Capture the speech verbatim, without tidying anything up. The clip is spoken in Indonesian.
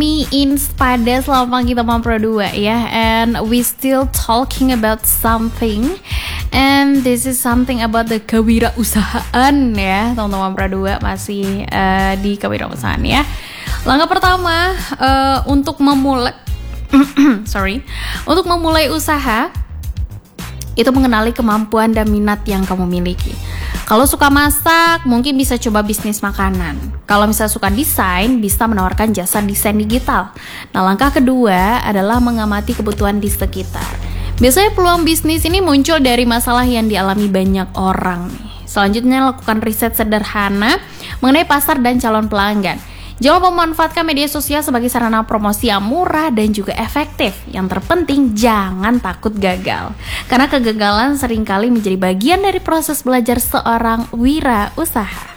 me in Spada. Selamat pagi teman Pro dua ya. And we still talking about something, and this is something about the kewirausahaan ya teman-teman Pro dua. Masih uh, di kewirausahaan ya. Langkah pertama uh, untuk memulai sorry untuk memulai usaha itu mengenali kemampuan dan minat yang kamu miliki. Kalau suka masak, mungkin bisa coba bisnis makanan. Kalau misalnya suka desain, bisa menawarkan jasa desain digital. Nah, langkah kedua adalah mengamati kebutuhan di sekitar. Biasanya peluang bisnis ini muncul dari masalah yang dialami banyak orang nih. Selanjutnya, lakukan riset sederhana mengenai pasar dan calon pelanggan. Jangan memanfaatkan media sosial sebagai sarana promosi yang murah dan juga efektif. Yang terpenting, jangan takut gagal. Karena kegagalan seringkali menjadi bagian dari proses belajar seorang wirausaha.